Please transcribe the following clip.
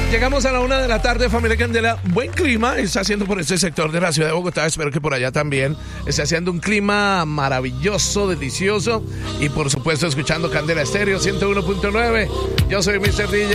Llegamos a la 1 de la tarde, familia Candela. Buen clima está haciendo por este sector de la ciudad de Bogotá. Espero que por allá también esté haciendo un clima maravilloso, delicioso. Y por supuesto, escuchando Candela Estéreo 101.9. Yo soy Mr. DJ.